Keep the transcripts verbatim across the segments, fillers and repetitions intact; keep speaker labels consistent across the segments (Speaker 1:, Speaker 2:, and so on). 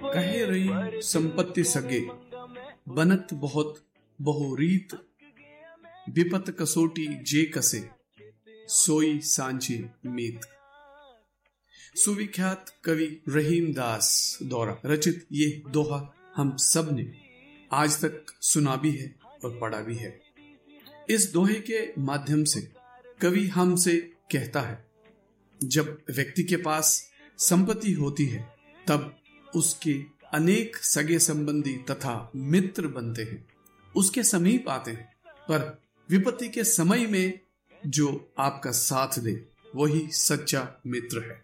Speaker 1: कहे रही संपत्ति सगे, बनत बहुत बहुरीत, विपत कसोटी जे कसे, सोई सांची मीत। सुविख्यात कवि रहीम दास द्वारा रचित ये दोहा हम सब ने आज तक सुना भी है और पढ़ा भी है। इस दोहे के माध्यम से कवि हमसे कहता है, जब व्यक्ति के पास संपत्ति होती है तब उसके अनेक सगे संबंधी तथा मित्र बनते हैं, उसके समीप आते हैं, पर विपत्ति के समय में जो आपका साथ दे वही सच्चा मित्र है।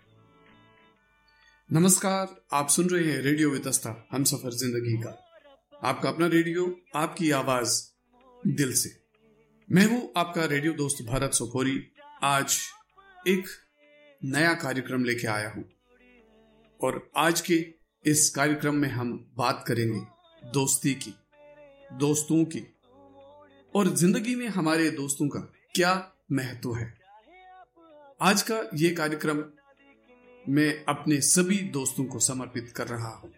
Speaker 1: नमस्कार, आप सुन रहे हैं रेडियो वितस्ता हम सफर जिंदगी का, आपका अपना रेडियो, आपकी आवाज दिल से। मैं हूं आपका रेडियो दोस्त भरत सोखोरी। आज एक नया कार्यक्रम लेके आया हूं और आज के इस कार्यक्रम में हम बात करेंगे दोस्ती की, दोस्तों की, और जिंदगी में हमारे दोस्तों का क्या महत्व है। आज का ये कार्यक्रम मैं अपने सभी दोस्तों को समर्पित कर रहा हूं,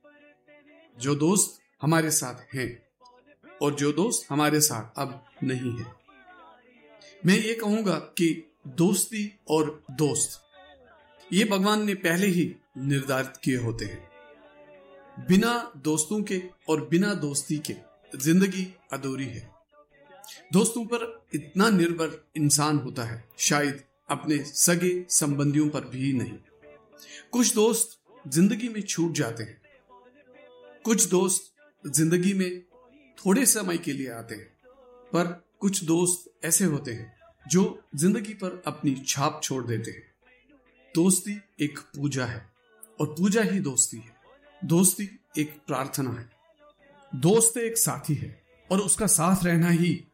Speaker 1: जो दोस्त हमारे साथ हैं और जो दोस्त हमारे साथ अब नहीं है। मैं ये कहूंगा कि दोस्ती और दोस्त ये भगवान ने पहले ही निर्धारित किए होते हैं। बिना दोस्तों के और बिना दोस्ती के जिंदगी अधूरी है। दोस्तों पर इतना निर्भर इंसान होता है, शायद अपने सगे संबंधियों पर भी नहीं। कुछ दोस्त जिंदगी में छूट जाते हैं, कुछ दोस्त जिंदगी में थोड़े समय के लिए आते हैं, पर कुछ दोस्त ऐसे होते हैं जो जिंदगी पर अपनी छाप छोड़ देते हैं। दोस्ती एक पूजा है और पूजा ही दोस्ती है। दोस्ती एक प्रार्थना है। दोस्त एक साथी है और उसका साथ रहना ही